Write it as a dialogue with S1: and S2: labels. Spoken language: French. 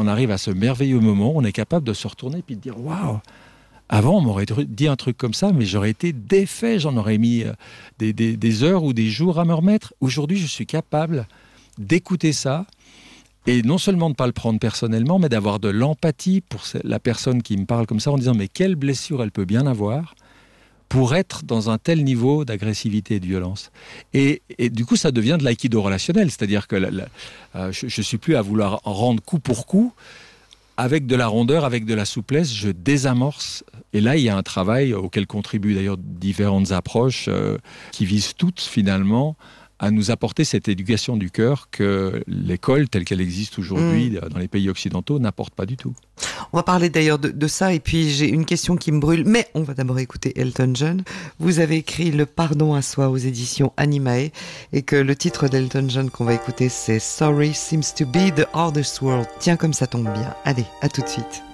S1: on arrive à ce merveilleux moment, on est capable de se retourner puis de dire waouh. Avant, on m'aurait dit un truc comme ça, mais j'aurais été défait, j'en aurais mis des heures ou des jours à me remettre. Aujourd'hui, je suis capable d'écouter ça et non seulement de ne pas le prendre personnellement, mais d'avoir de l'empathie pour la personne qui me parle comme ça en disant mais quelle blessure elle peut bien avoir pour être dans un tel niveau d'agressivité et de violence. Et du coup, ça devient de l'aïkido relationnel, c'est-à-dire que je ne suis plus à vouloir rendre coup pour coup. Avec de la rondeur, avec de la souplesse, je désamorce. Et là, il y a un travail auquel contribuent d'ailleurs différentes approches qui visent toutes finalement à nous apporter cette éducation du cœur que l'école telle qu'elle existe aujourd'hui dans les pays occidentaux n'apporte pas du tout.
S2: On va parler d'ailleurs de ça et puis j'ai une question qui me brûle, mais on va d'abord écouter Elton John. Vous avez écrit Le pardon à soi aux éditions Animae et que le titre d'Elton John qu'on va écouter c'est Sorry seems to be the hardest word. Tiens comme ça tombe bien. Allez, à tout de suite.